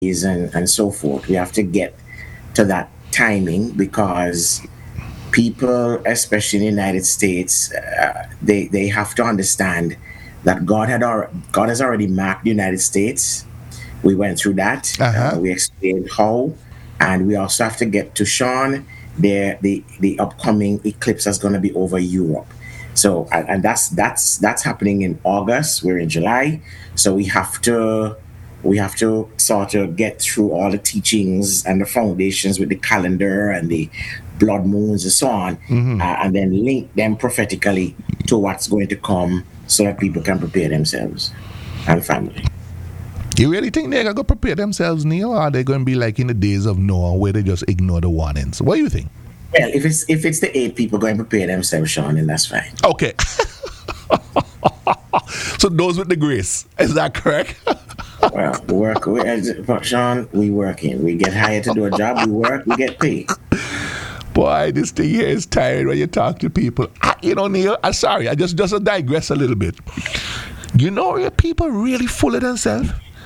and so forth. We have to get to that timing because people, especially in the United States, they have to understand that God has already marked the United States. We went through that. Uh-huh. We explained how, and we also have to get to Sean. The upcoming eclipse is going to be over Europe. So and that's happening in August. We're in July, so we have to sort of get through all the teachings and the foundations with the calendar and the blood moons and so on, and then link them prophetically to what's going to come so that people can prepare themselves and family. You really think they're going to prepare themselves, Neil, or are they going to be like in the days of Noah where they just ignore the warnings? What do you think? Well, if it's the eight people going to prepare themselves, Sean, then that's fine. Okay. So those with the grace. Is that correct? Well, Sean, we working. We get hired to do a job. We work. We get paid. Boy, this thing here is tired when you talk to people. Neil, I'm sorry. I just digress a little bit. People really full of themselves.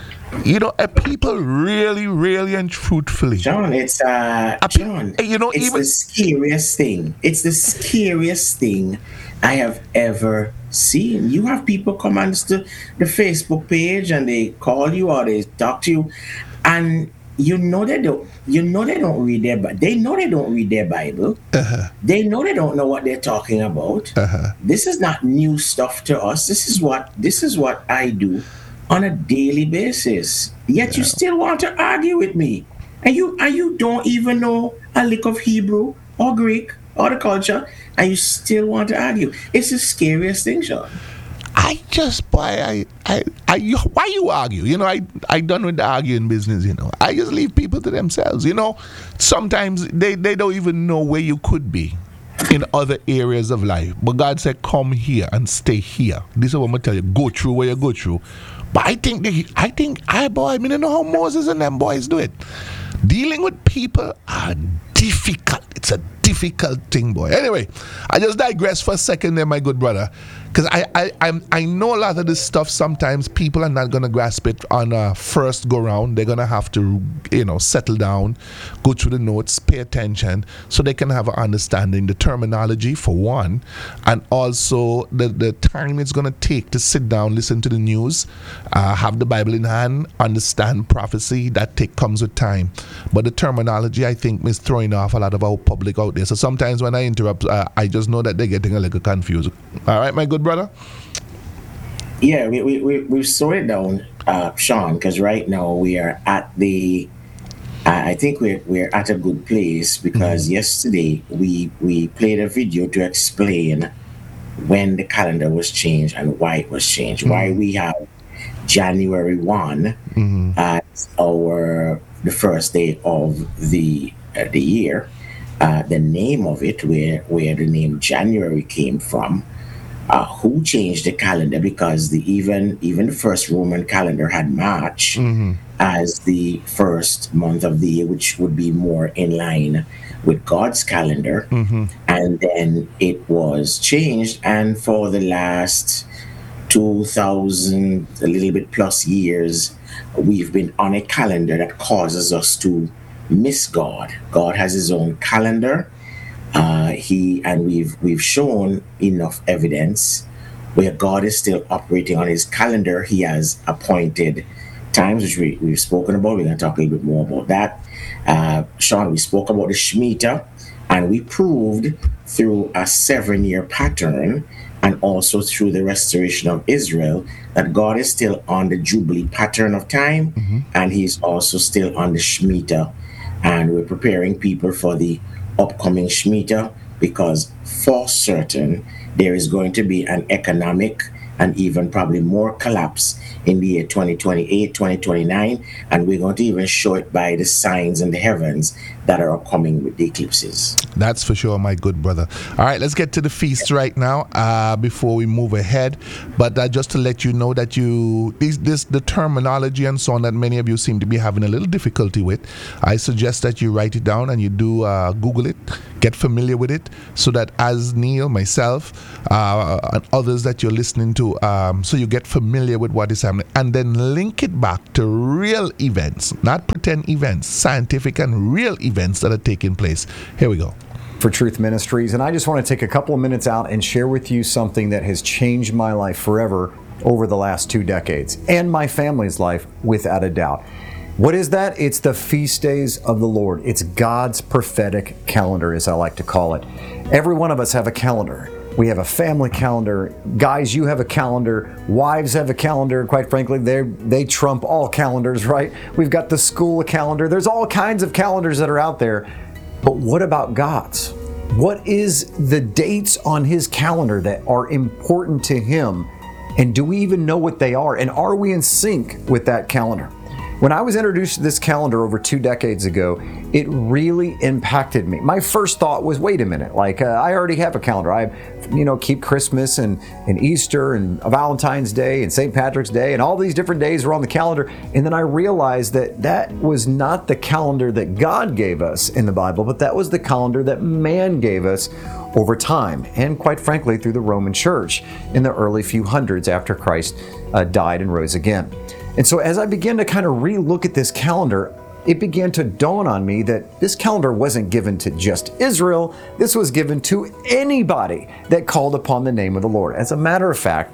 People really, really and truthfully. Sean, Sean, it's Even the scariest thing. It's the scariest thing I have ever seen. You have people come on the Facebook page and they call you or they talk to you, and they don't read their they know they don't read their Bible. They know they don't know what they're talking about. This is not new stuff to us. This is what I do on a daily basis. Yet you still want to argue with me. And you don't even know a lick of Hebrew or Greek or the culture, and you still want to argue. It's the scariest thing, Sean. I just boy, why you argue? I done with the arguing business. I just leave people to themselves. Sometimes they don't even know where you could be in other areas of life. But God said, "Come here and stay here." This is what I'm gonna tell you. Go through where you go through. But I mean, you know how Moses and them boys do it. Dealing with people are difficult. It's a difficult thing, boy. Anyway, I just digress for a second there, my good brother. Because I know a lot of this stuff, sometimes people are not going to grasp it on a first go round. They're going to have to, settle down, go through the notes, pay attention, so they can have an understanding, the terminology for one, and also the time it's going to take to sit down, listen to the news, have the Bible in hand, understand prophecy. That comes with time. But the terminology, I think, is throwing off a lot of our public out there. So sometimes when I interrupt, I just know that they're getting a little confused. All right, my good brother? Yeah, we've slowed it down, Sean, because right now we are at I think we're at a good place because yesterday we played a video to explain when the calendar was changed and why it was changed, why we have January 1 as the first day of the year, the name of it, where the name January came from, who changed the calendar, because even the first Roman calendar had March as the first month of the year, which would be more in line with God's calendar. And then it was changed, and for the last 2000, a little bit plus years, we've been on a calendar that causes us to miss God. God has his own calendar. We've shown enough evidence where God is still operating on his calendar. He has appointed times, which we've spoken about. We're going to talk a little bit more about that. Sean, we spoke about the Shemitah, and we proved through a 7-year pattern and also through the restoration of Israel that God is still on the Jubilee pattern of time, and he's also still on the Shemitah. And we're preparing people for the upcoming Shemitah, because for certain there is going to be an economic and even probably more collapse in the year 2028, 2029, and we're going to even show it by the signs in the heavens that are coming with the eclipses. That's for sure, my good brother. All right, let's get to the feast right now before we move ahead. But just to let you know that the terminology and so on that many of you seem to be having a little difficulty with, I suggest that you write it down and you do Google it, get familiar with it, so that as Neil, myself, and others that you're listening to to so you get familiar with what is happening, and then link it back to real events, not pretend events, scientific and real events that are taking place. Here we go. For Truth Ministries, and I just want to take a couple of minutes out and share with you something that has changed my life forever over the last 2 decades, and my family's life without a doubt. What is that? It's the feast days of the Lord. It's God's prophetic calendar, as I like to call it. Every one of us have a calendar. We have a family calendar. Guys, you have a calendar. Wives have a calendar. Quite frankly, they trump all calendars, right? We've got the school calendar. There's all kinds of calendars that are out there. But what about God's? What is the dates on His calendar that are important to Him? And do we even know what they are? And are we in sync with that calendar? When I was introduced to this calendar over 2 decades ago, it really impacted me. My first thought was, wait a minute, I already have a calendar. I keep Christmas and Easter and Valentine's Day and St. Patrick's Day, and all these different days were on the calendar. And then I realized that that was not the calendar that God gave us in the Bible, but that was the calendar that man gave us over time, and quite frankly, through the Roman Church in the early few hundreds after Christ died and rose again. And so as I began to kind of re-look at this calendar, it began to dawn on me that this calendar wasn't given to just Israel. This was given to anybody that called upon the name of the Lord. As a matter of fact,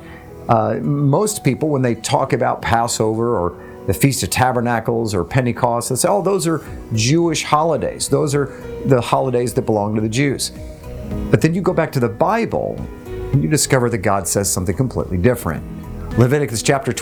most people, when they talk about Passover or the Feast of Tabernacles or Pentecost, they say, oh, those are Jewish holidays. Those are the holidays that belong to the Jews. But then you go back to the Bible and you discover that God says something completely different. Leviticus chapter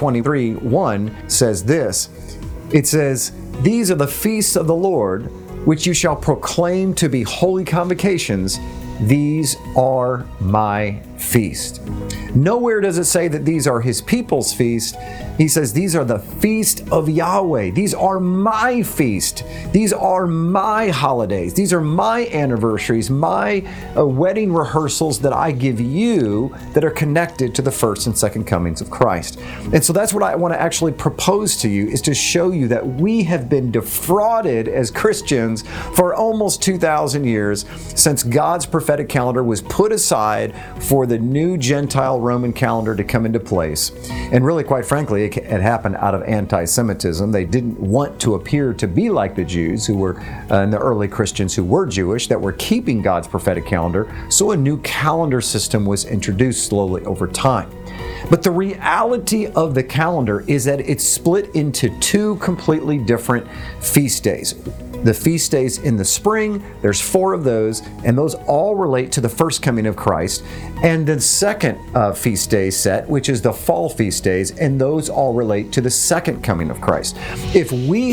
23:1 says this. It says, "These are the feasts of the Lord, which you shall proclaim to be holy convocations. These are my feast." Nowhere does it say that these are His people's feast. He says these are the feast of Yahweh. These are my feast. These are my holidays. These are my anniversaries, my wedding rehearsals that I give you that are connected to the first and second comings of Christ. And so that's what I want to actually propose to you, is to show you that we have been defrauded as Christians for almost 2,000 years since God's prophetic calendar was put aside for the new Gentile Roman calendar to come into place. And really, quite frankly, it happened out of anti-Semitism. They didn't want to appear to be like the Jews who were, and the early Christians who were Jewish, that were keeping God's prophetic calendar. So a new calendar system was introduced slowly over time. But the reality of the calendar is that it's split into 2 completely different feast days. The feast days in the spring, there's 4 of those, and those all relate to the first coming of Christ. And the second feast day set, which is the fall feast days, and those all relate to the second coming of Christ. If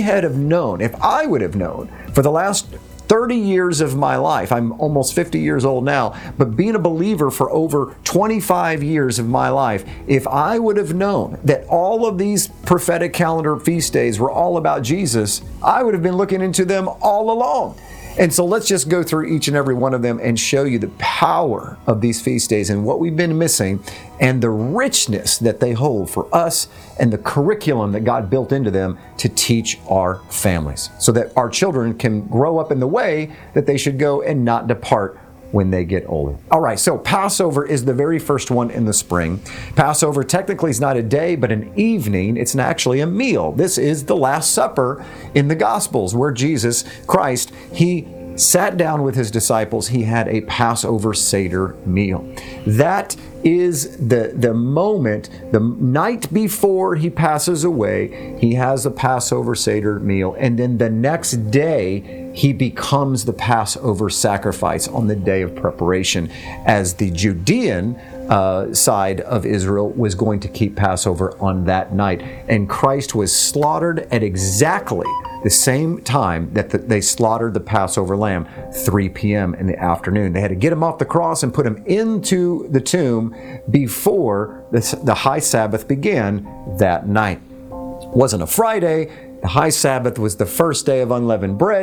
I would have known for the last 30 years of my life, I'm almost 50 years old now, but being a believer for over 25 years of my life, if I would have known that all of these prophetic calendar feast days were all about Jesus, I would have been looking into them all along. And so let's just go through each and every one of them and show you the power of these feast days and what we've been missing and the richness that they hold for us and the curriculum that God built into them to teach our families so that our children can grow up in the way that they should go and not depart when they get older. All right, so Passover is the very first one in the spring. Passover technically is not a day, but an evening. It's actually a meal. This is the Last Supper in the Gospels, where Jesus Christ, He sat down with His disciples. He had a Passover Seder meal. That is the moment, the night before He passes away, He has a Passover Seder meal. And then the next day, He becomes the Passover sacrifice on the day of preparation, as the Judean side of Israel was going to keep Passover on that night. And Christ was slaughtered at exactly the same time that they slaughtered the Passover lamb, 3 p.m. in the afternoon. They had to get Him off the cross and put Him into the tomb before the high Sabbath began that night. It wasn't a Friday. The high Sabbath was the first day of unleavened bread.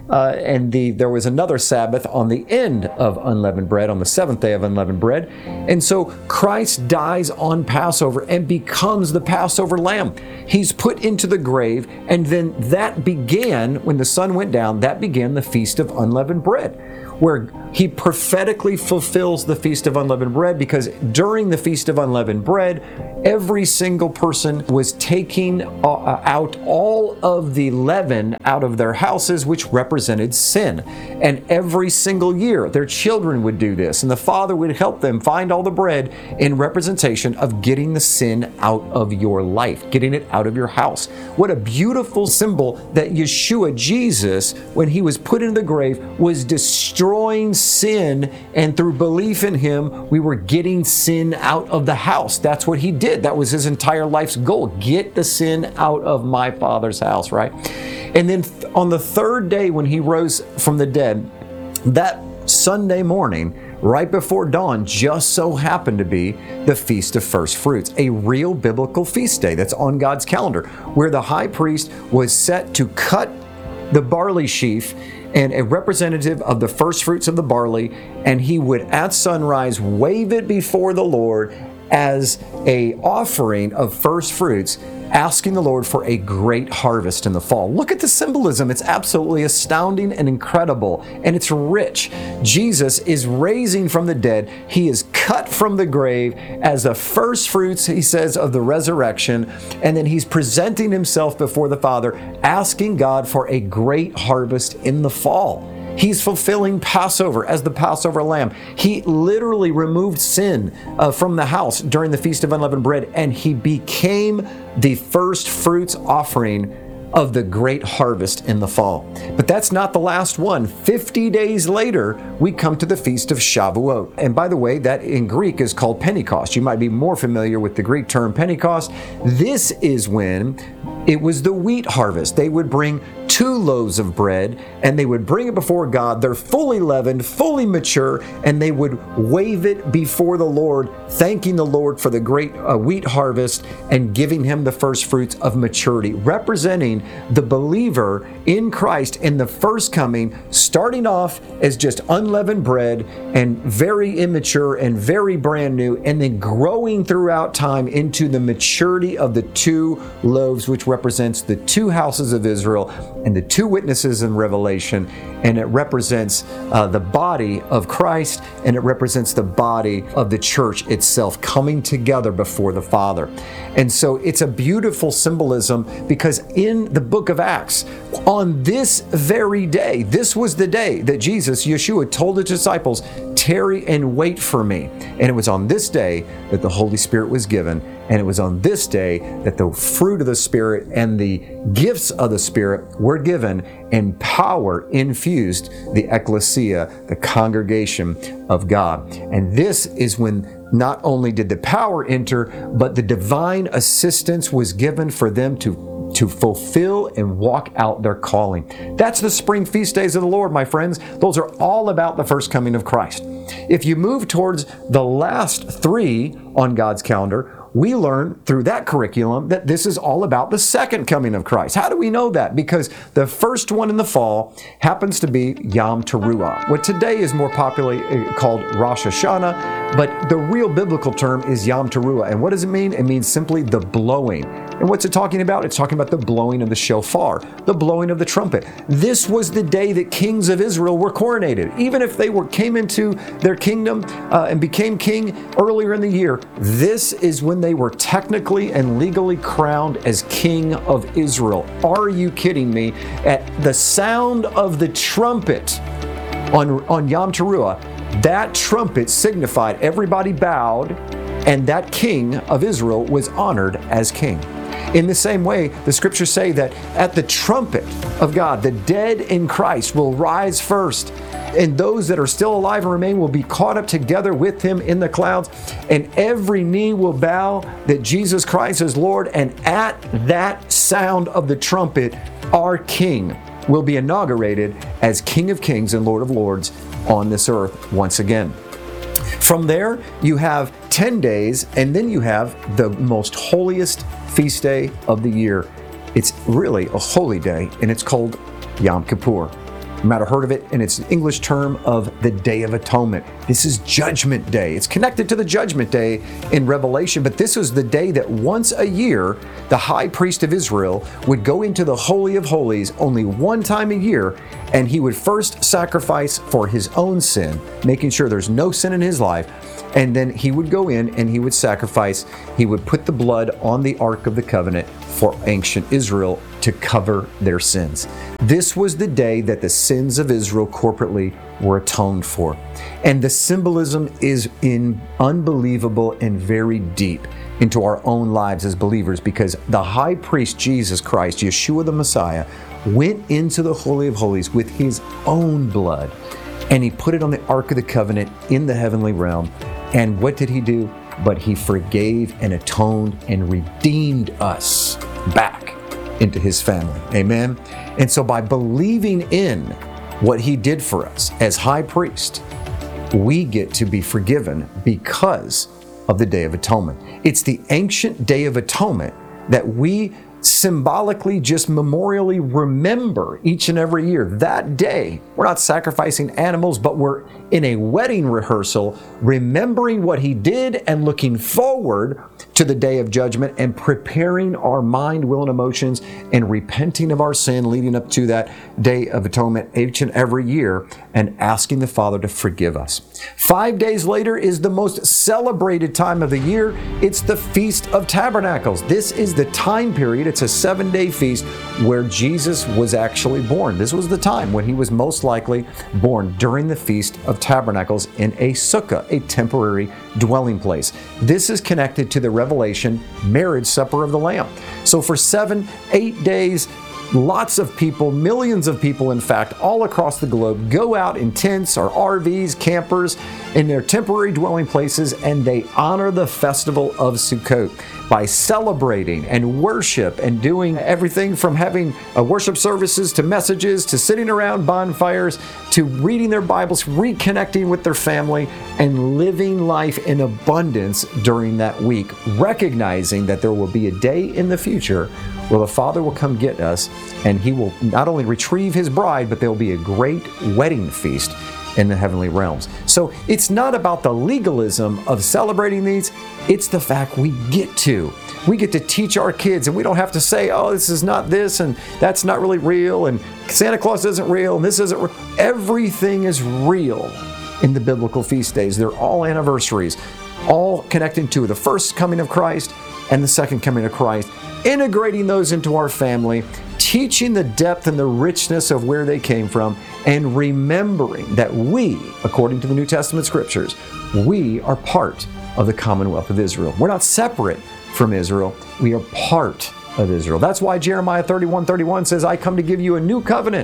there was another Sabbath on the end of unleavened bread, on the seventh day of unleavened bread. And so Christ dies on Passover and becomes the Passover lamb. He's put into the grave, and then that began, when the sun went down, that began the Feast of Unleavened Bread, where he prophetically fulfills the Feast of Unleavened Bread, because during the Feast of Unleavened Bread, every single person was taking out all of the leaven out of their houses, which represented sin. And every single year, their children would do this, and the Father would help them find all the bread in representation of getting the sin out of your life, getting it out of your house. What a beautiful symbol that Yeshua, Jesus, when he was put into the grave, was destroying sin, and through belief in him, we were getting sin out of the house. That's what he did. That was his entire life's goal. Get the sin out of my Father's house, right? And then on the third day, when he rose from the dead, that Sunday morning, right before dawn, just so happened to be the Feast of First Fruits, a real biblical feast day that's on God's calendar, where the high priest was set to cut the barley sheaf, and a representative of the first fruits of the barley, and he would at sunrise wave it before the Lord as a offering of first fruits, asking the Lord for a great harvest in the fall. Look at the symbolism. It's absolutely astounding and incredible, and it's rich. Jesus is raising from the dead. He is cut from the grave as the first fruits, he says, of the resurrection, and then he's presenting himself before the Father, asking God for a great harvest in the fall. He's fulfilling Passover as the Passover lamb. He literally removed sin from the house during the Feast of Unleavened Bread, and he became the first fruits offering of the great harvest in the fall. But that's not the last one. 50 days later, we come to the Feast of Shavuot. And by the way, that in Greek is called Pentecost. You might be more familiar with the Greek term Pentecost. This is when it was the wheat harvest. They would bring 2 loaves of bread, and they would bring it before God. They're fully leavened, fully mature, and they would wave it before the Lord, thanking the Lord for the great wheat harvest and giving him the first fruits of maturity, representing the believer in Christ in the first coming, starting off as just unleavened bread and very immature and very brand new, and then growing throughout time into the maturity of the 2 loaves, which represents the 2 houses of Israel and the 2 witnesses in Revelation, and it represents the body of Christ, and it represents the body of the church itself coming together before the Father. And so it's a beautiful symbolism, because in the book of Acts, on this very day, this was the day that Jesus, Yeshua, told his disciples, tarry and wait for me. And it was on this day that the Holy Spirit was given. And it was on this day that the fruit of the Spirit and the gifts of the Spirit were given, and power infused the ecclesia, the congregation of God. And this is when not only did the power enter, but the divine assistance was given for them to fulfill and walk out their calling. That's the spring feast days of the Lord, my friends. Those are all about the first coming of Christ. If you move towards the last 3 on God's calendar, we learn through that curriculum that this is all about the second coming of Christ. How do we know that? Because the first one in the fall happens to be Yom Teruah, what today is more popularly called Rosh Hashanah, but the real biblical term is Yom Teruah. And what does it mean? It means simply the blowing. And what's it talking about? It's talking about the blowing of the shofar, the blowing of the trumpet. This was the day that kings of Israel were coronated. Even if they came into their kingdom and became king earlier in the year, this is when they were technically and legally crowned as king of Israel. Are you kidding me? At the sound of the trumpet on Yom Teruah, that trumpet signified everybody bowed, and that king of Israel was honored as king. In the same way, the scriptures say that at the trumpet of God, the dead in Christ will rise first, and those that are still alive and remain will be caught up together with him in the clouds, and every knee will bow that Jesus Christ is Lord, and at that sound of the trumpet, our King will be inaugurated as King of Kings and Lord of Lords on this earth once again. From there, you have 10 days, and then you have the most holiest feast day of the year. It's really a holy day, and it's called Yom Kippur. You might have heard of it in its English term of the Day of Atonement. This is Judgment Day. It's connected to the Judgment Day in Revelation, but this was the day that once a year, the high priest of Israel would go into the Holy of Holies only one time a year, and he would first sacrifice for his own sin, making sure there's no sin in his life, and then he would go in and he would sacrifice. He would put the blood on the Ark of the Covenant for ancient Israel to cover their sins. This was the day that the sins of Israel corporately were atoned for. And the symbolism is unbelievable and very deep into our own lives as believers, because the high priest, Jesus Christ, Yeshua the Messiah, went into the Holy of Holies with his own blood, and he put it on the Ark of the Covenant in the heavenly realm. And what did he do? But he forgave and atoned and redeemed us back into his family. Amen? And so by believing in what he did for us as high priest, we get to be forgiven because of the Day of Atonement. It's the ancient Day of Atonement that we symbolically, just memorially remember each and every year. That day, we're not sacrificing animals, but we're in a wedding rehearsal, remembering what he did and looking forward to the day of judgment and preparing our mind, will, and emotions and repenting of our sin leading up to that Day of Atonement each and every year and asking the Father to forgive us. 5 days later is the most celebrated time of the year. It's the Feast of Tabernacles. This is the time period. It's a 7-day feast where Jesus was actually born. This was the time when he was most likely born, during the Feast of Tabernacles in a sukkah, a temporary dwelling place. This is connected to the Revelation marriage supper of the Lamb. So for 7-8 days, lots of people, millions of people, in fact, all across the globe, go out in tents or RVs, campers, in their temporary dwelling places, and they honor the festival of Sukkot by celebrating and worship and doing everything from having worship services to messages to sitting around bonfires to reading their Bibles, reconnecting with their family, and living life in abundance during that week, recognizing that there will be a day in the future where the Father will come get us, and he will not only retrieve his bride, but there will be a great wedding feast in the heavenly realms. So it's not about the legalism of celebrating these, it's the fact we get to teach our kids, and we don't have to say, oh, this is not this, and that's not really real, and Santa Claus isn't real, and this isn't real. Everything is real in the biblical feast days. They're all anniversaries, all connecting to the first coming of Christ and the second coming of Christ, integrating those into our family, teaching the depth and the richness of where they came from, and remembering that we, according to the New Testament scriptures, we are part of the Commonwealth of Israel. We're not separate from Israel. We are part of Israel. That's why Jeremiah 31:31 says, I come to give you a new covenant,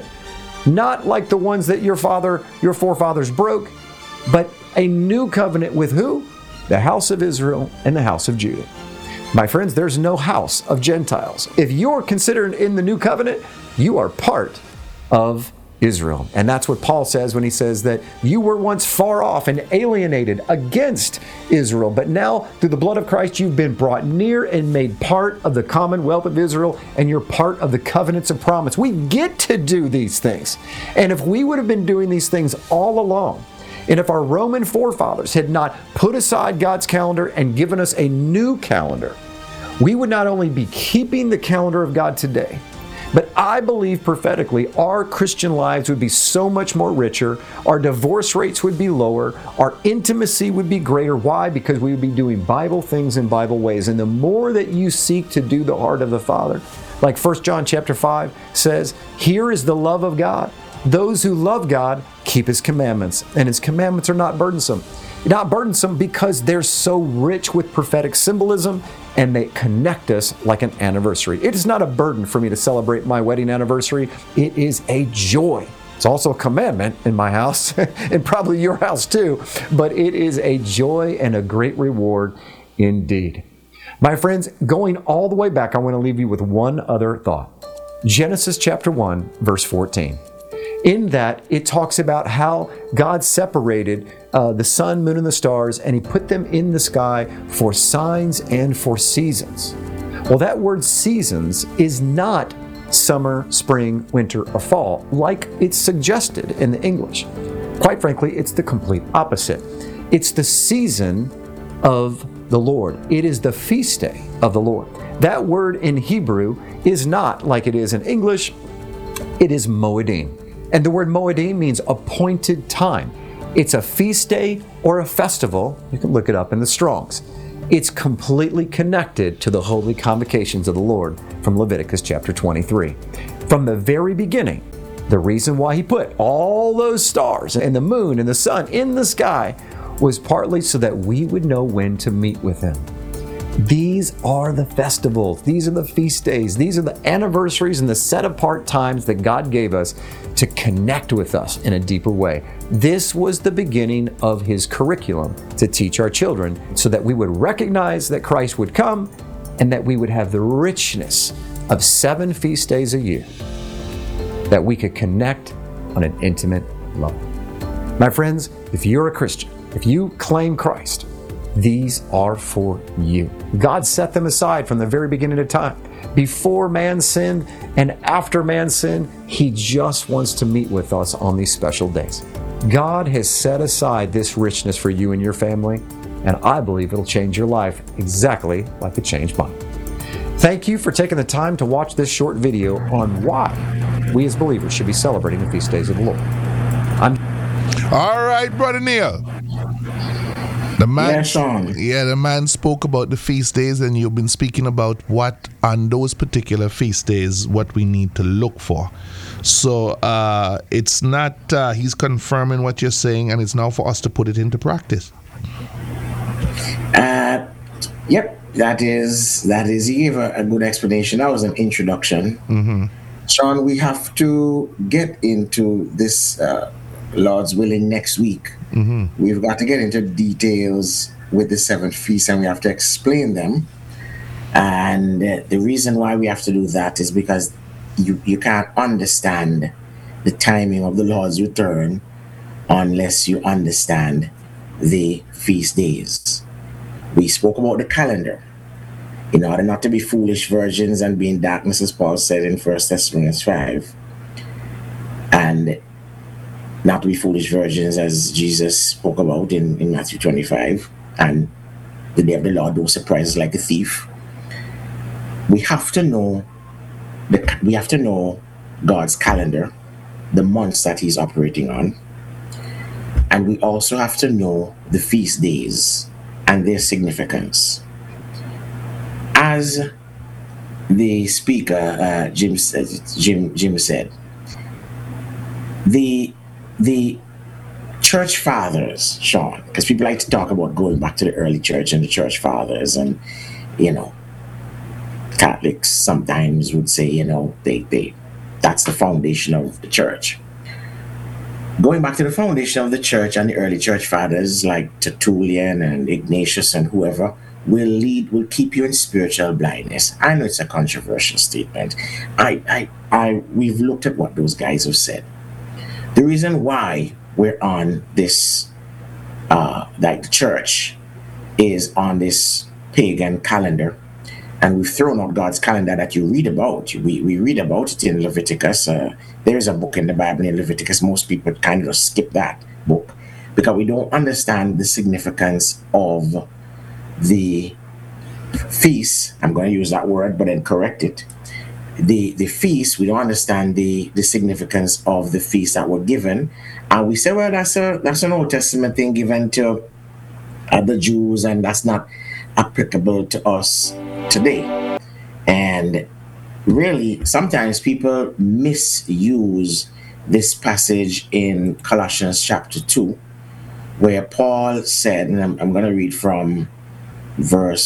not like the ones that your forefathers broke, but a new covenant with who? The house of Israel and the house of Judah. My friends, there's no house of Gentiles. If you're considered in the new covenant, you are part of Israel. And that's what Paul says when he says that you were once far off and alienated against Israel, but now through the blood of Christ, you've been brought near and made part of the commonwealth of Israel, and you're part of the covenants of promise. We get to do these things. And if we would have been doing these things all along, and if our Roman forefathers had not put aside God's calendar and given us a new calendar, we would not only be keeping the calendar of God today, but I believe prophetically our Christian lives would be so much more richer, our divorce rates would be lower, our intimacy would be greater. Why? Because we would be doing Bible things in Bible ways. And the more that you seek to do the heart of the Father, like 1 John chapter 5 says, here is the love of God. Those who love God keep his commandments, and his commandments are not burdensome. Not burdensome because they're so rich with prophetic symbolism, and they connect us like an anniversary. It is not a burden for me to celebrate my wedding anniversary. It is a joy. It's also a commandment in my house, and probably your house too, but it is a joy and a great reward indeed. My friends, going all the way back, I want to leave you with one other thought. Genesis chapter 1, verse 14. In that, it talks about how God separated the sun, moon, and the stars, and he put them in the sky for signs and for seasons. Well, that word seasons is not summer, spring, winter, or fall, like it's suggested in the English. Quite frankly, it's the complete opposite. It's the season of the Lord. It is the feast day of the Lord. That word in Hebrew is not like it is in English. It is Moedim. And the word Moedim means appointed time. It's a feast day or a festival. You can look it up in the Strongs. It's completely connected to the holy convocations of the Lord from Leviticus chapter 23. From the very beginning, the reason why he put all those stars and the moon and the sun in the sky was partly so that we would know when to meet with him. These are the festivals. These are the feast days. These are the anniversaries and the set-apart times that God gave us to connect with us in a deeper way. This was the beginning of his curriculum to teach our children so that we would recognize that Christ would come and that we would have the richness of 7 feast days a year, that we could connect on an intimate level. My friends, if you're a Christian, if you claim Christ, these are for you. God set them aside from the very beginning of time. Before man sinned and after man sinned, he just wants to meet with us on these special days. God has set aside this richness for you and your family, and I believe it'll change your life exactly like it changed mine. Thank you for taking the time to watch this short video on why we as believers should be celebrating the feast days of the Lord. All right, Brother Neil. The man, Sean. the man spoke about the feast days, and you've been speaking about what on those particular feast days, what we need to look for. So it's not, he's confirming what you're saying, and it's now for us to put it into practice. Yep, that is, he gave a good explanation. That was an introduction. Mm-hmm. Sean, we have to get into this, Lord's willing, next week. Mm-hmm. We've got to get into details with the 7th feast, and we have to explain them. And the reason why we have to do that is because you can't understand the timing of the Lord's return unless you understand the feast days. We spoke about the calendar. In order not to be foolish virgins and be in darkness, as Paul said in 1 Thessalonians 5. And not to be foolish virgins, as Jesus spoke about in Matthew 25, and the day of the Lord, no surprises like a thief. We have to know God's calendar, the months that he's operating on, and we also have to know the feast days and their significance. As the speaker Jim said, the church fathers, Sean, because people like to talk about going back to the early church and the church fathers, and Catholics sometimes would say, they that's the foundation of the church. Going back to the foundation of the church and the early church fathers like Tertullian and Ignatius and whoever will keep you in spiritual blindness. I know it's a controversial statement. We've looked at what those guys have said. The reason why we're on this, like the church is on this pagan calendar, and we've thrown out God's calendar that you read about. We read about it in Leviticus. There is a book in the Bible in Leviticus. Most people kind of skip that book because we don't understand the significance of the feast. I'm going to use that word, but then correct it. The feast, we don't understand the significance of the feast that were given, and we say, well, that's an Old Testament thing given to the Jews, and that's not applicable to us today. And really, sometimes people misuse this passage in Colossians chapter 2, where Paul said, and I'm going to read from verse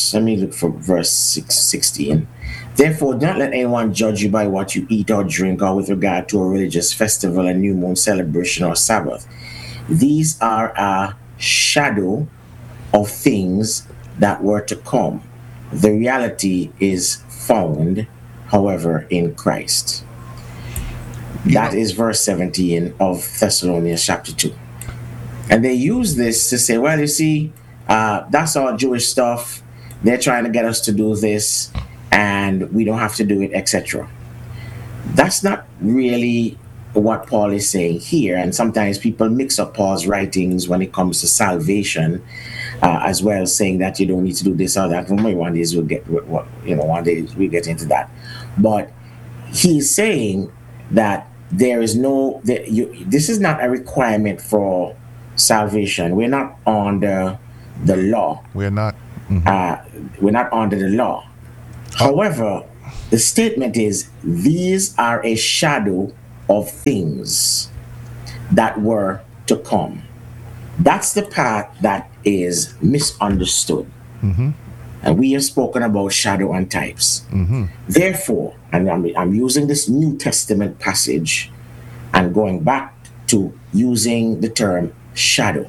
16. Therefore, do not let anyone judge you by what you eat or drink, or with regard to a religious festival, a new moon celebration, or Sabbath. These are a shadow of things that were to come. The reality is found, however, in Christ. That is verse 17 of Thessalonians chapter 2. And they use this to say, well, you see, that's all Jewish stuff. They're trying to get us to do this, and we don't have to do it, etc. That's not really what Paul is saying here. And sometimes people mix up Paul's writings when it comes to salvation, as well, saying that you don't need to do this or that. Maybe one day we'll get what one day we get into that. But he's saying that there is no that you. This is not a requirement for salvation. We're not under the law. We're not. We're not under the law. However, the statement is these are a shadow of things that were to come. That's the part that is misunderstood. And we have spoken about shadow and types. Therefore, and I'm using this New Testament passage and going back to using the term shadow.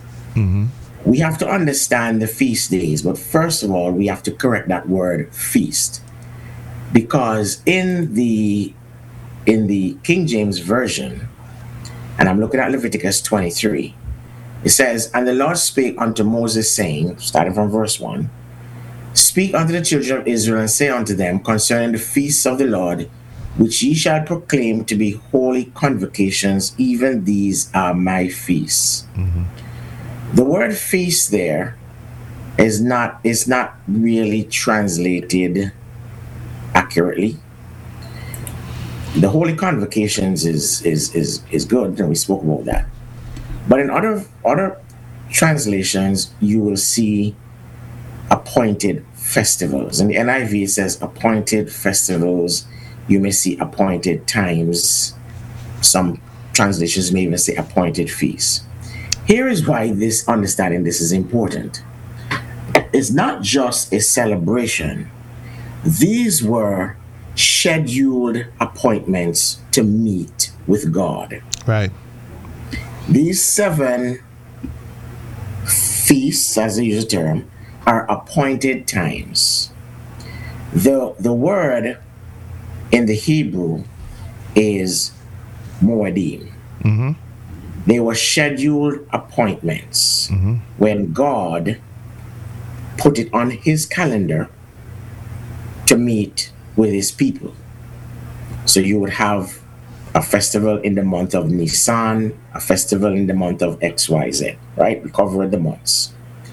We have to understand the feast days, but first of all, we have to correct that word feast. Because in the King James Version, and I'm looking at Leviticus 23, it says, "And the Lord spake unto Moses, saying," starting from verse 1, "Speak unto the children of Israel, and say unto them concerning the feasts of the Lord, which ye shall proclaim to be holy convocations, even these are my feasts." The word feast there is not really translated accurately. The holy convocations is good, and we spoke about that. But in other translations, you will see appointed festivals. In the NIV, it says appointed festivals. You may see appointed times. Some translations may even say appointed feasts. Here is why understanding this is important. It's not just a celebration. These were scheduled appointments to meet with God. Right. These 7 feasts, as they use the term, are appointed times. The word in the Hebrew is moedim. They were scheduled appointments when God put it on his calendar to meet with his people. So you would have a festival in the month of Nisan, a festival in the month of XYZ, right? We covered the months.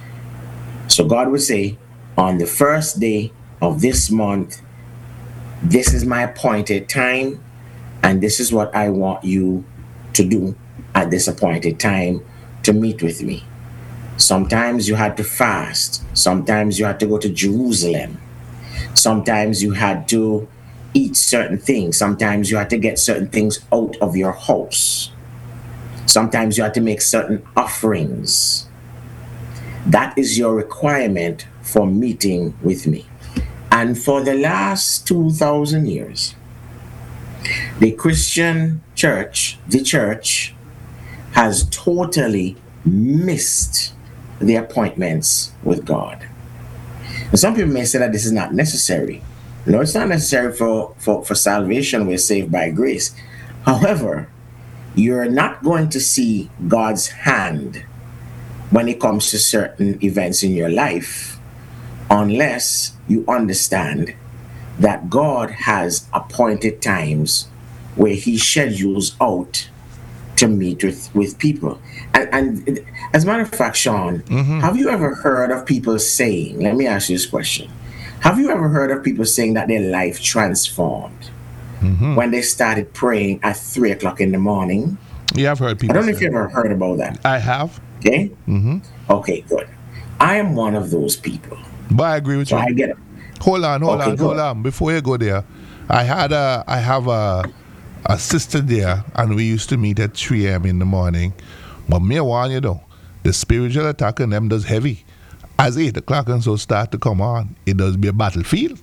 So God would say, on the first day of this month, this is my appointed time, and this is what I want you to do at this appointed time to meet with me. Sometimes you had to fast. Sometimes you had to go to Jerusalem. Sometimes you had to eat certain things. Sometimes you had to get certain things out of your house. Sometimes you had to make certain offerings. That is your requirement for meeting with me. And for the last 2,000 years, the Christian church, the church, has totally missed the appointments with God. And some people may say that this is not necessary. No, it's not necessary for salvation. We're saved by grace. However, you're not going to see God's hand when it comes to certain events in your life unless you understand that God has appointed times where he schedules out to meet with people. And as a matter of fact, Sean, have you ever heard of people saying, let me ask you this question. Have you ever heard of people saying that their life transformed when they started praying at 3 o'clock in the morning? Yeah, I've heard people I don't know if you ever heard about that. I have. Okay? Okay, good. I am one of those people. But I agree with you. I get it. Hold on. Before you go there, I have a sister there, and we used to meet at 3 a.m. in the morning. But me warn you though, the spiritual attack on them does heavy. As 8 o'clock and so start to come on, it does be a battlefield.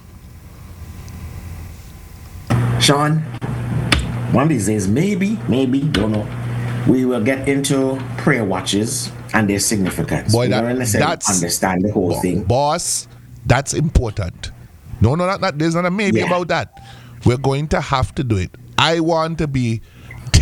Sean, one of these days, maybe, don't know, we will get into prayer watches and their significance. Boy, we don't necessarily understand the whole thing. Boss, that's important. No, there's not a maybe about that. We're going to have to do it. I want to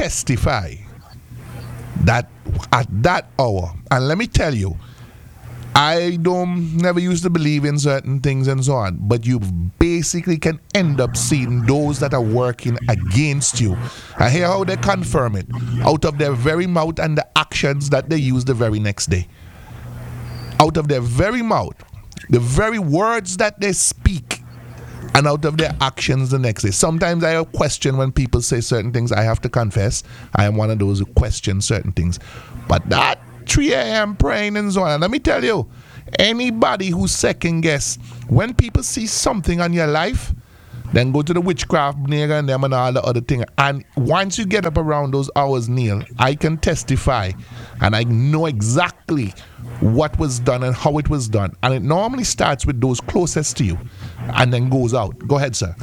testify that at that hour, and let me tell you, I don't never used to believe in certain things and so on, but you basically can end up seeing those that are working against you. I hear how they confirm it out of their very mouth and the actions that they use the very next day. Out of their very mouth, the very words that they speak, and out of their actions the next day. Sometimes I question when people say certain things. I have to confess, I am one of those who question certain things. But that 3 a.m. praying and so on, and let me tell you, anybody who second guess, when people see something on your life, then go to the witchcraft nigger and them and all the other thing. And once you get up around those hours, Neil, I can testify and I know exactly what was done and how it was done. And it normally starts with those closest to you and then goes out. Go ahead, sir.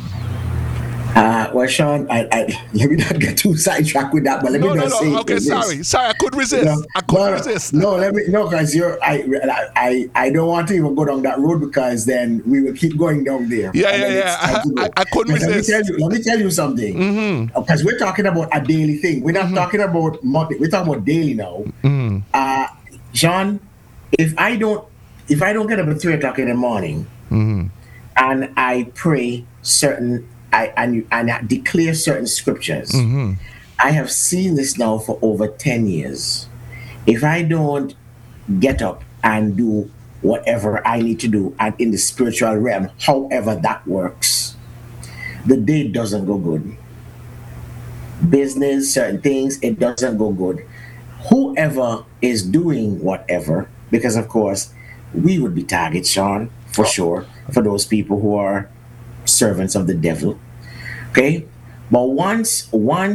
Well, Sean, I let me not get too sidetracked with that, but let me just say. Okay, sorry, I could resist. I couldn't resist. Because I don't want to even go down that road because then we will keep going down there. I couldn't resist. Let me tell you something. Because we're talking about a daily thing. We're not talking about monthly. We're talking about daily now. Sean, if I don't get up at 3 o'clock in the morning and I pray certain. I declare certain scriptures. I have seen this now for over 10 years. If I don't get up and do whatever I need to do and in the spiritual realm, however that works, the day doesn't go good. Business, certain things, it doesn't go good. Whoever is doing whatever, because of course, we would be targets, Sean, for sure, for those people who are servants of the devil. Okay, but once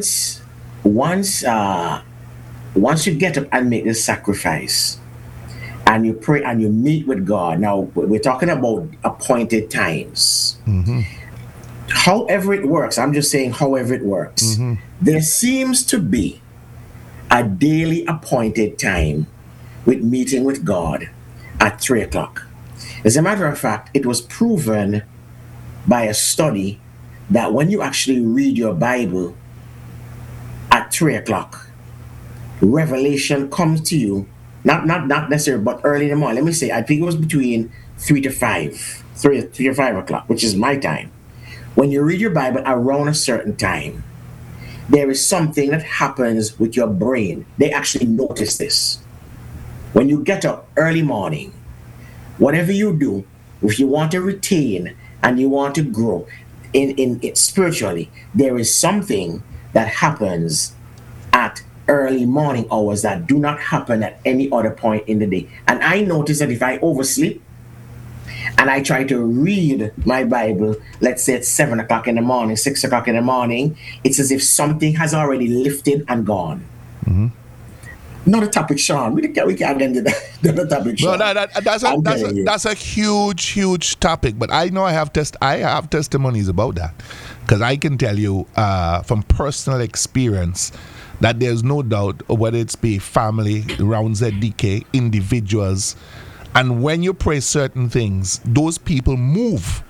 you get up and make this sacrifice and you pray and you meet with God, now we're talking about appointed times. However it works, I'm just saying however it works, there seems to be a daily appointed time with meeting with God at 3 o'clock. As a matter of fact, it was proven by a study that when you actually read your Bible at 3 o'clock, revelation comes to you, not necessarily, but early in the morning. Let me say, I think it was between 3 to 5 o'clock, which is my time. When you read your Bible around a certain time, there is something that happens with your brain. They actually notice this. When you get up early morning, whatever you do, if you want to retain and you want to grow in spiritually, there is something that happens at early morning hours that do not happen at any other point in the day. And I notice that if I oversleep and I try to read my Bible, let's say it's 7 o'clock in the morning, 6 o'clock in the morning, it's as if something has already lifted and gone. Not a topic, Sean. We can't get into that. Not a topic, Sean. No, that's a huge topic. But I know I have testimonies about that, because I can tell you from personal experience that there's no doubt, whether it's be family around ZDK, individuals, and when you pray certain things, those people move.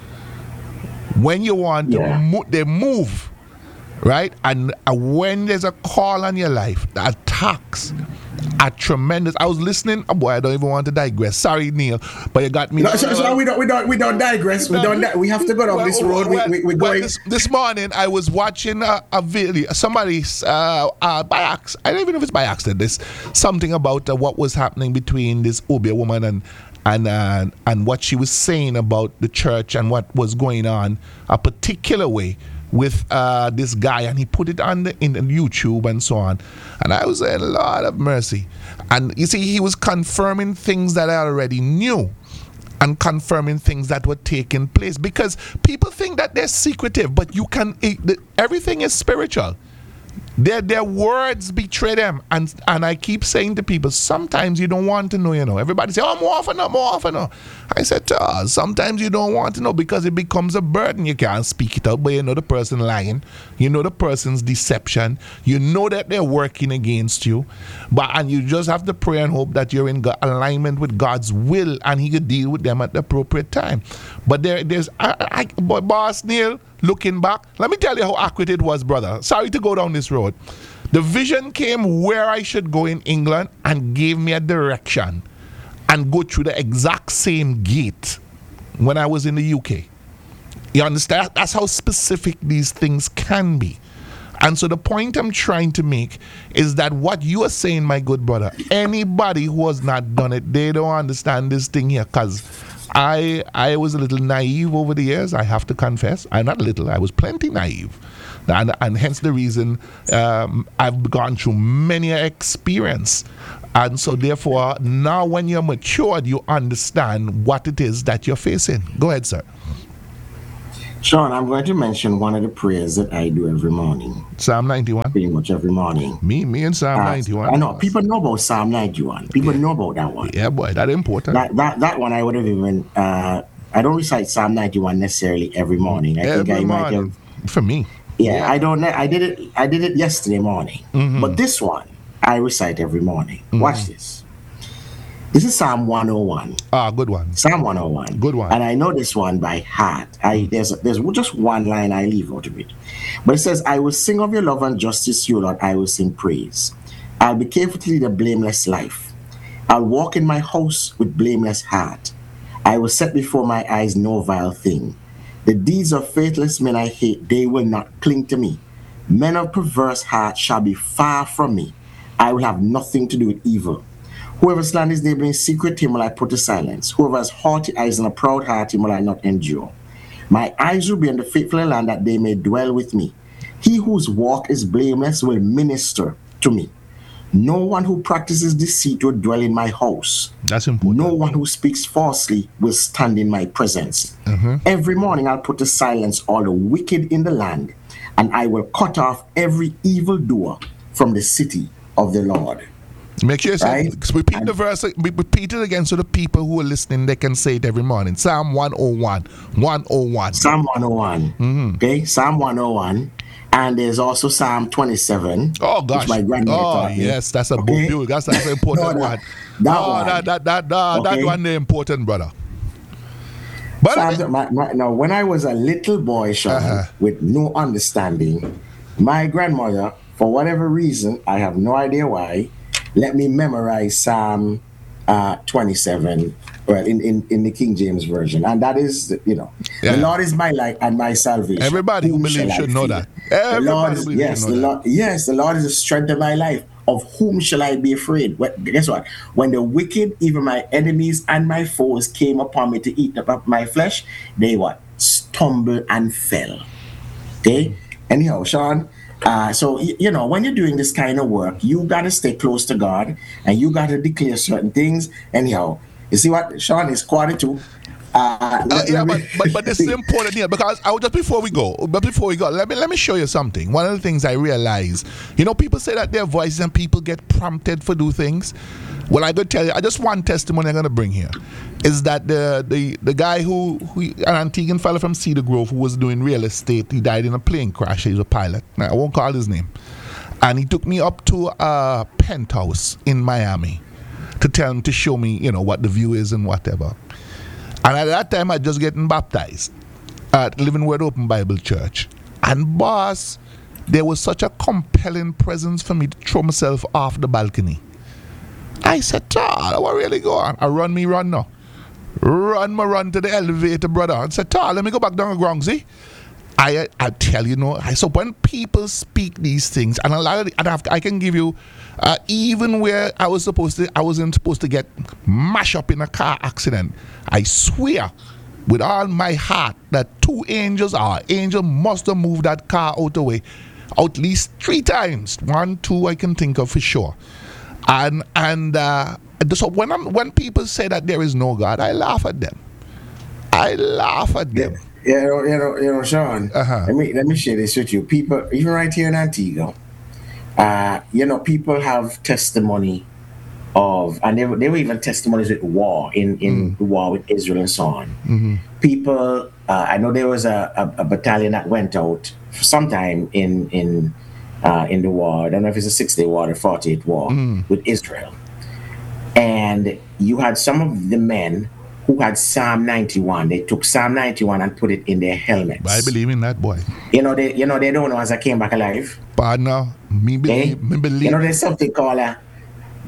When you want to move, they move. Right? And when there's a call on your life, the attacks are tremendous. I was listening. Oh boy, I don't even want to digress. Sorry, Neil, but you got me. No, we don't digress. We have to go down this road. We're going. This morning, I was watching a video. Somebody's by accident. I don't even know if it's by accident. This something about what was happening between this Obia woman and what she was saying about the church and what was going on a particular way with this guy, and he put it on in YouTube and so on. And I was saying, Lord of mercy. And you see, he was confirming things that I already knew and confirming things that were taking place, because people think that they're secretive, but everything is spiritual. Their words betray them, and I keep saying to people, sometimes you don't want to know, Everybody say, more often. I said, sometimes you don't want to know because it becomes a burden. You can't speak it out, but you know the person lying. You know the person's deception. You know that they're working against you. And you just have to pray and hope that you're in alignment with God's will, and He could deal with them at the appropriate time. But but Boss Neil, looking back, let me tell you how accurate it was, brother. Sorry to go down this road. The vision came where I should go in England and gave me a direction. and go through the exact same gate when I was in the UK. You understand? That's how specific these things can be. And so the point I'm trying to make is that what you are saying, my good brother, anybody who has not done it, they don't understand this thing here. Because I was a little naive over the years, I have to confess. I'm not little, I was plenty naive. And hence the reason I've gone through many experience. And so therefore, now when you're matured, you understand what it is that you're facing. Go ahead, sir. Sean, I'm going to mention one of the prayers that I do every morning. Psalm 91. Pretty much every morning. Me and Psalm 91. I know people know about Psalm 91. People know about that one. Yeah, boy, that's important. That one I would have even. I don't recite Psalm 91 necessarily every morning. I think I might have. For me. Yeah, I don't. I did it yesterday morning. But this one I recite every morning. Watch this. This is Psalm 101. Good one. Psalm 101. Good one. And I know this one by heart. There's just one line I leave out of it. But it says, I will sing of your love and justice, you Lord, I will sing praise. I'll be careful to lead a blameless life. I'll walk in my house with blameless heart. I will set before my eyes no vile thing. The deeds of faithless men I hate, they will not cling to me. Men of perverse heart shall be far from me. I will have nothing to do with evil. Whoever slanders his neighbor in secret, him will I put to silence. Whoever has haughty eyes and a proud heart, him will I not endure. My eyes will be on the faithful land, that they may dwell with me. He whose walk is blameless will minister to me. No one who practices deceit will dwell in my house. That's important. No one who speaks falsely will stand in my presence. Every morning I'll put to silence all the wicked in the land, and I will cut off every evildoer from the city of the Lord. Make sure you say, repeat the verse, repeat it again so the people who are listening, they can say it every morning. Psalm 101. 101. Psalm 101. Okay, Psalm 101. And there's also Psalm 27. Oh, gosh. Which my grandmother taught me. Yes, that's a beautiful. That's an important one. That one is important, brother. But now, when I was a little boy, Sean, with no understanding, my grandmother, for whatever reason, I have no idea why, let me memorize Psalm 27, well, in the King James Version. And that is, the Lord is my light and my salvation. Everybody who believes should know that. The Lord is the strength of my life. Of whom shall I be afraid? Guess what? When the wicked, even my enemies and my foes, came upon me to eat up my flesh, they stumbled and fell. Okay? Anyhow, Sean, so, when you're doing this kind of work, you got to stay close to God, and you got to declare certain things. Anyhow, you see what, Sean, is quarter to. But this is important here, because before we go, let me show you something. One of the things I realize, people say that their voices and people get prompted for do things. Well, I could tell you, just one testimony I'm going to bring here is that the guy who an Antiguan fellow from Cedar Grove who was doing real estate, he died in a plane crash. He was a pilot. Now, I won't call his name. And he took me up to a penthouse in Miami to show me, what the view is and whatever. And at that time, I just getting baptized at Living Word Open Bible Church. And boss, there was such a compelling presence for me to throw myself off the balcony. I said, what really go on? I run now. Run to the elevator, brother. I said, let me go back down the ground, see? I tell you, so when people speak these things, and a lot of I can give you, even where I wasn't supposed to get mashed up in a car accident, I swear with all my heart that angel must have moved that car out the way at least 3 times. 1, 2 I can think of for sure. And so when people say that there is no God, I laugh at them. Sean. Let me share this with you. People, even right here in Antigua, people have testimony of, and they were even testimonies with war in the war with Israel and so on. People, I know there was a battalion that went out sometime in the war. I don't know if it's a 6-day war or 48 war with Israel. And you had some of the men who had Psalm 91. They took Psalm 91 and put it in their helmets. I believe in that, boy. They don't know as I came back alive. Partner, me believe. There's something called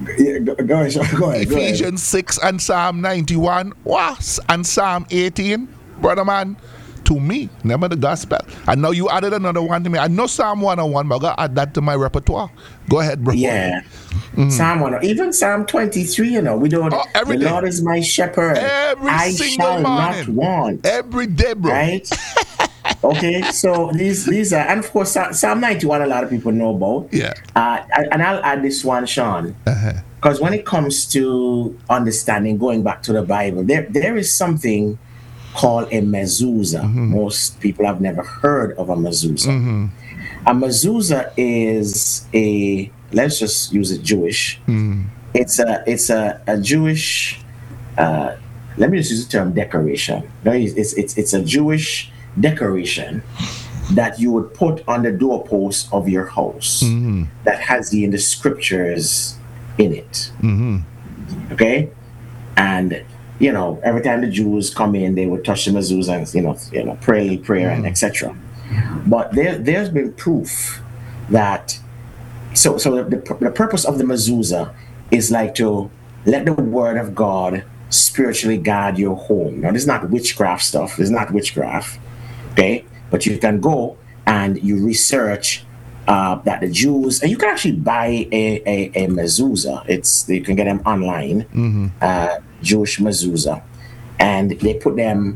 Yeah, go ahead, Sean. Go ahead. Go ahead. Ephesians 6 and Psalm 91 and Psalm 18, brother man, to me, never the gospel. And now you added another one to me. I know Psalm 101, but I got to add that to my repertoire. Go ahead, bro. Yeah. Psalm 1, even Psalm 23, we don't, every the day. Lord is my shepherd. Every I single shall morning. not want. Every day, bro. Right? Okay, so these are, and of course, Psalm 91, a lot of people know about. Yeah. And I'll add this one, Sean, because when it comes to understanding, going back to the Bible, there is something called a mezuzah. Most people have never heard of a mezuzah. A mezuzah is let's just use it Jewish. It's a Jewish. Let me just use the term decoration. No, it's a Jewish decoration that you would put on the doorpost of your house that has the scriptures in it. Okay, and every time the Jews come in, they would touch the mezuzah and pray a little prayer and etc. But there's been proof that so the purpose of the mezuzah is like to let the word of God spiritually guard your home. Now, this is not witchcraft stuff. This is not witchcraft. Okay, but you can go and you research that the Jews, and you can actually buy a mezuzah. You can get them online, Jewish mezuzah, and they put them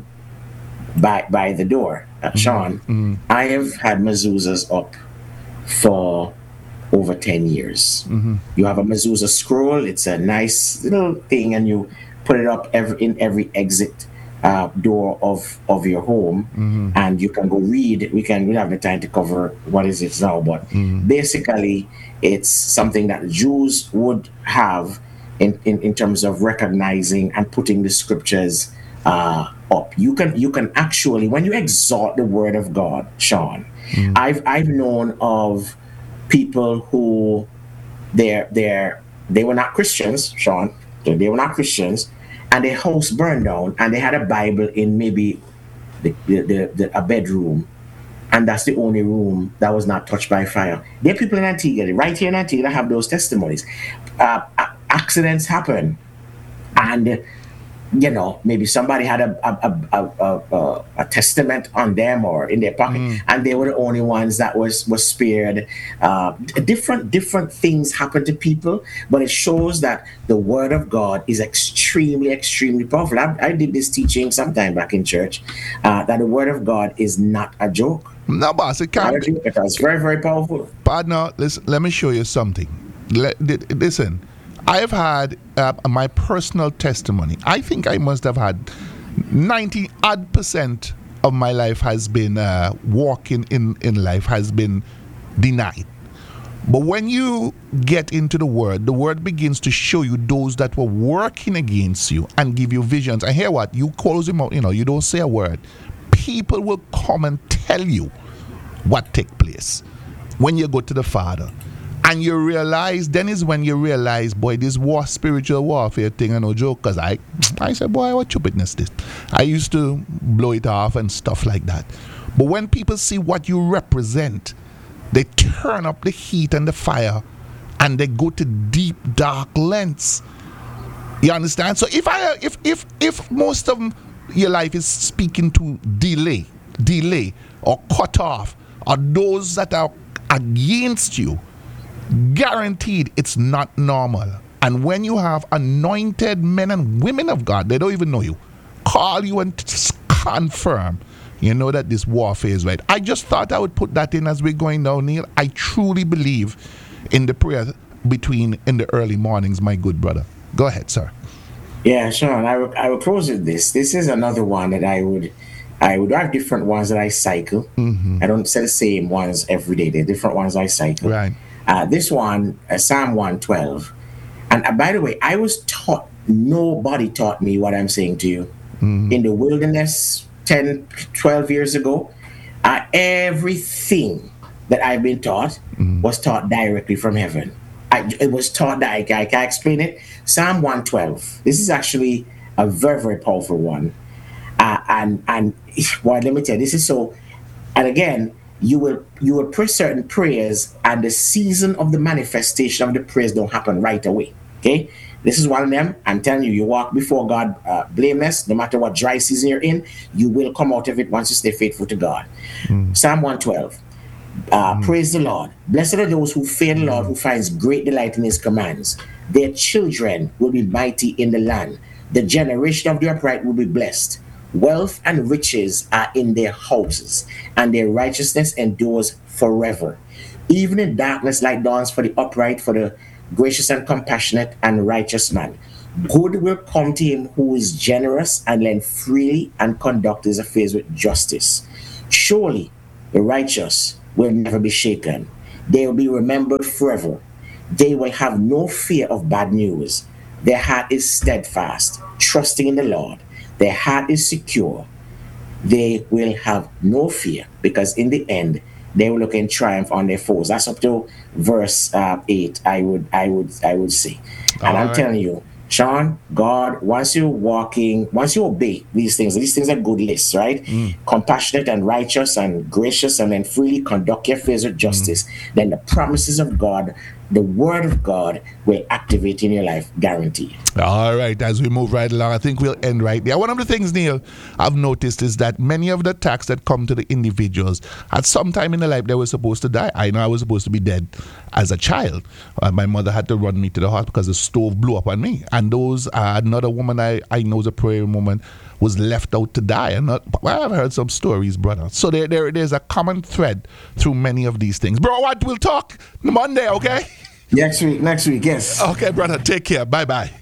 by the door. Sean, I have had mezuzahs up for over 10 years. You have a mezuzah scroll. It's a nice little thing, and you put it up in every exit door of your home, and you can go read. We don't have the time to cover what is it now, but basically it's something that Jews would have in terms of recognizing and putting the scriptures up. You can actually, when you exalt the word of God, Sean, I've known of people who they were not Christians, Sean. They were not Christians, and their house burned down, and they had a Bible in maybe a bedroom, and that's the only room that was not touched by fire. There are people in Antigua, right here in Antigua, that have those testimonies. Accidents happen, and maybe somebody had a testament on them or in their pocket, and they were the only ones that was spared. Different things happen to people, but it shows that the word of God is extremely, extremely powerful. I did this teaching sometime back in church, that the word of God is not a joke. No, boss, it can't be. It's very, very powerful. Partner, listen, let me show you something. Listen. I have had my personal testimony. I think I must have had 90% of my life has been walking in life has been denied. But when you get into the word begins to show you those that were working against you and give you visions. And hear what? You close them out, you don't say a word. People will come and tell you what take place when you go to the Father. And you realize, then is when you realize, boy, this spiritual warfare thing and no joke. Because I said, boy, what stupidness this. I used to blow it off and stuff like that. But when people see what you represent, they turn up the heat and the fire, and they go to deep, dark lengths. You understand? So if most of your life is speaking to delay, or cut off, or those that are against you, guaranteed it's not normal. And when you have anointed men and women of God, they don't even know you, call you and confirm, you know that this warfare is right. I just thought I would put that in as we're going down, Neil. I truly believe in the prayer in the early mornings, my good brother. Go ahead, sir. Yeah, Sean, I will close with this. This is another one that I would have different ones that I cycle. I don't say the same ones every day. They're different ones I cycle. Right. This one, Psalm 112. And by the way, I was taught, nobody taught me what I'm saying to you. In the wilderness 10, 12 years ago, everything that I've been taught was taught directly from heaven. It was taught that I can explain it. Psalm 112. This is actually a very, very powerful one. And well, let me tell you, this is so, and again, you will pray certain prayers, and the season of the manifestation of the prayers don't happen right away. Okay, this is one of them. I'm telling you, you walk before God blameless, no matter what dry season you're in, you will come out of it once you stay faithful to God. Psalm 112. Praise the Lord. Blessed are those who fear the Lord, who finds great delight in his commands. Their children will be mighty in the land. The generation of the upright will be blessed. Wealth and riches are in their houses, and their righteousness endures forever. Even in darkness, light dawns for the upright, for the gracious and compassionate and righteous man. Good will come to him who is generous and lend freely and conduct his affairs with justice. Surely the righteous will never be shaken. They will be remembered forever. They will have no fear of bad news. Their heart is steadfast, trusting in the Lord. Their heart is secure. They will have no fear because in the end they will look in triumph on their foes. That's up to verse 8. I would say, and All I'm right. telling you, Sean, God, once you obey these things are good lists, right? Compassionate and righteous and gracious, and then freely conduct your affairs with justice. Then the promises of God, the word of God, will activate in your life, guaranteed. All right, as we move right along, I think we'll end right there. One of the things, Neil, I've noticed is that many of the attacks that come to the individuals, at some time in their life, they were supposed to die. I know I was supposed to be dead as a child. My mother had to run me to the hospital because the stove blew up on me. And those, another woman I know is a praying woman, was left out to die. And I've heard some stories, brother. So there's a common thread through many of these things. Bro, what? We'll talk Monday, okay? Next week, yes. Okay, brother, take care. Bye-bye.